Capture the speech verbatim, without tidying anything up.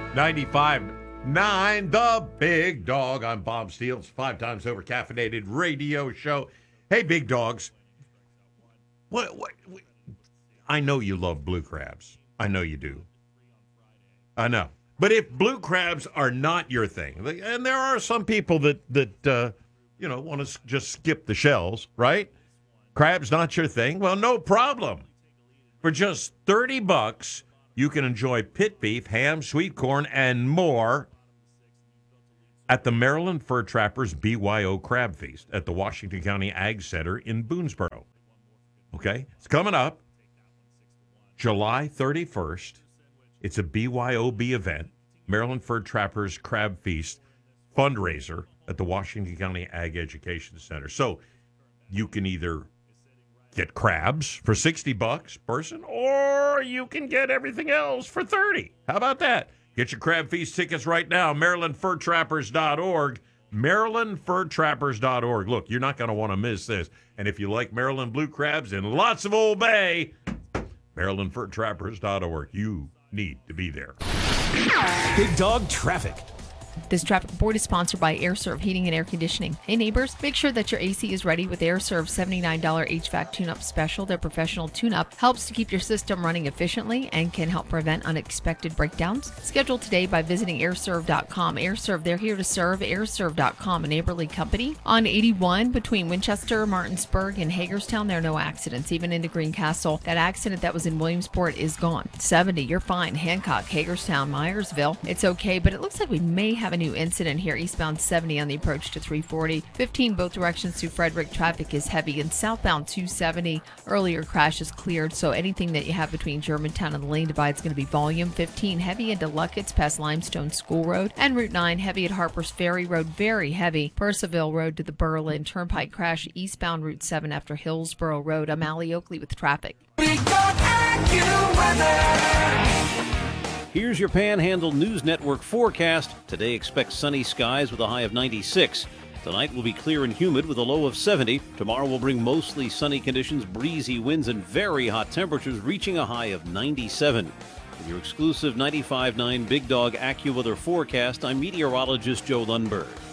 ninety-five point nine, The Big Dog. I'm Bob Steele. It's five times over caffeinated radio show. Hey, big dogs. What, what, what? I know you love blue crabs. I know you do. I know. But if blue crabs are not your thing, and there are some people that, that uh, you know, want to just skip the shells, right? Crabs not your thing? Well, no problem. For just thirty bucks, you can enjoy pit beef, ham, sweet corn, and more at the Maryland Fur Trappers B Y O Crab Feast at the Washington County Ag Center in Boonesboro. Okay? It's coming up July thirty-first. It's a B Y O B event, Maryland Fur Trappers Crab Feast fundraiser at the Washington County Ag Education Center. So you can either get crabs for sixty bucks a person, or you can get everything else for thirty. How about that? Get your Crab Feast tickets right now, maryland fur trappers dot org, maryland fur trappers dot org. Look, you're not going to want to miss this. And if you like Maryland blue crabs and lots of Old Bay, maryland fur trappers dot org. You need to be there. Big Dog Traffic. This traffic report is sponsored by AirServe Heating and Air Conditioning. Hey neighbors, make sure that your A C is ready with AirServe's seventy-nine dollars H V A C tune-up special. Their professional tune-up helps to keep your system running efficiently and can help prevent unexpected breakdowns. Schedule today by visiting air serve dot com. AirServe, they're here to serve. air serve dot com, a neighborly company. On eighty-one, between Winchester, Martinsburg, and Hagerstown, there are no accidents. Even into Greencastle, that accident that was in Williamsport is gone. seventy, you're fine. Hancock, Hagerstown, Myersville, it's okay, but it looks like we may have a new incident here. Eastbound seventy on the approach to three forty. fifteen both directions through Frederick. Traffic is heavy. And southbound two seventy, earlier crash is cleared, so anything that you have between Germantown and the lane divide is going to be volume. fifteen heavy into Luckett's past Limestone School Road. And Route nine heavy at Harper's Ferry Road, very heavy. Percival Road to the Berlin Turnpike crash. Eastbound Route seven after Hillsborough Road. I'm Allie Oakley with traffic. Here's your Panhandle News Network forecast. Today expect sunny skies with a high of ninety-six. Tonight will be clear and humid with a low of seventy. Tomorrow will bring mostly sunny conditions, breezy winds, and very hot temperatures reaching a high of ninety-seven. With your exclusive ninety-five point nine Big Dog AccuWeather forecast, I'm meteorologist Joe Lundberg.